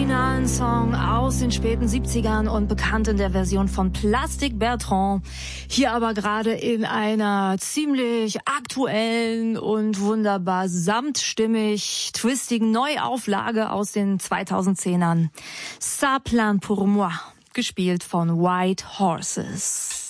originalen Song aus den späten 70ern und bekannt in der Version von Plastic Bertrand. Hier aber gerade in einer ziemlich aktuellen und wunderbar samtstimmig twistigen Neuauflage aus den 2010ern. Ça plane pour moi, gespielt von White Horses.